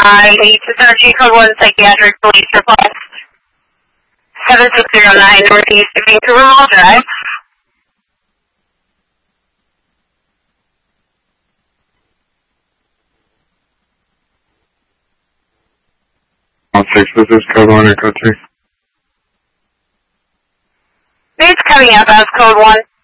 Lead to Sergeant Code 1 Psychiatric Police Request 7609 Northeast of Vancouver Mall Drive. All 6, this is Code 1 or Code 3? It's coming up as Code 1.